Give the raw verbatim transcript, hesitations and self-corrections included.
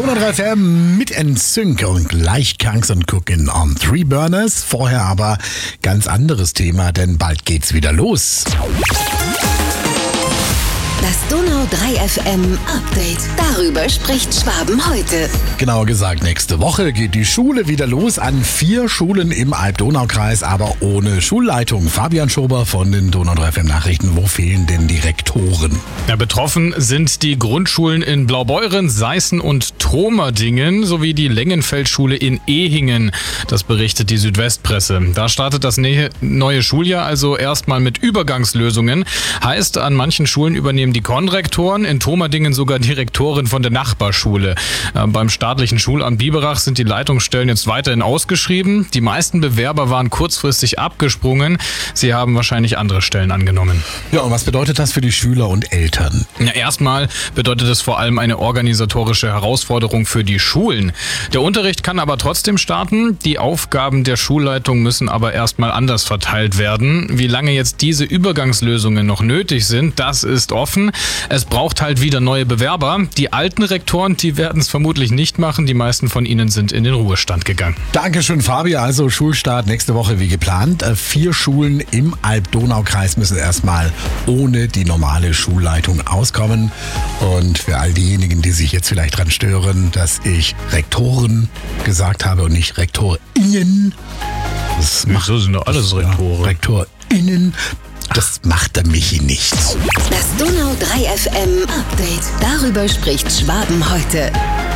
Donau drei F M mit N Sync und gleich Kanks und Cookin on Three Burners. Vorher aber ganz anderes Thema, denn bald geht's wieder los. Das Donau drei F M Update. Darüber spricht Schwaben heute. Genauer gesagt, nächste Woche geht die Schule wieder los an vier Schulen im Alb-Donau-Kreis, aber ohne Schulleitung. Fabian Schober von den Donau drei F M Nachrichten. Wo fehlen denn die Rektoren? Ja, betroffen sind die Grundschulen in Blaubeuren, Seißen und Tromerdingen sowie die Längenfeldschule in Ehingen. Das berichtet die Südwestpresse. Da startet das neue Schuljahr also erstmal mit Übergangslösungen. Heißt, an manchen Schulen übernehmen die Konrektoren, in Tromerdingen sogar die Rektorin von der Nachbarschule. Äh, beim staatlichen Schulamt Biberach sind die Leitungsstellen jetzt weiterhin ausgeschrieben. Die meisten Bewerber waren kurzfristig abgesprungen. Sie haben wahrscheinlich andere Stellen angenommen. Ja, und was bedeutet das für die Schüler und Eltern? Ja, erstmal bedeutet es vor allem eine organisatorische Herausforderung für die Schulen. Der Unterricht kann aber trotzdem starten. Die Aufgaben der Schulleitung müssen aber erstmal anders verteilt werden. Wie lange jetzt diese Übergangslösungen noch nötig sind, das ist offen. Es braucht halt wieder neue Bewerber. Die alten Rektoren, die werden es vermutlich nicht machen. Die meisten von ihnen sind in den Ruhestand gegangen. Dankeschön, Fabian. Also Schulstart nächste Woche wie geplant. Vier Schulen im Alb-Donau-Kreis müssen erstmal ohne die normale Schulleitung auskommen. Und für all diejenigen, die sich jetzt vielleicht dran stören, dass ich Rektoren gesagt habe und nicht RektorInnen. Das macht, Wieso sind doch alles Rektoren? Ja, RektorInnen. Das macht der Michi nicht. Das Donau drei F M Update. Darüber spricht Schwaben heute.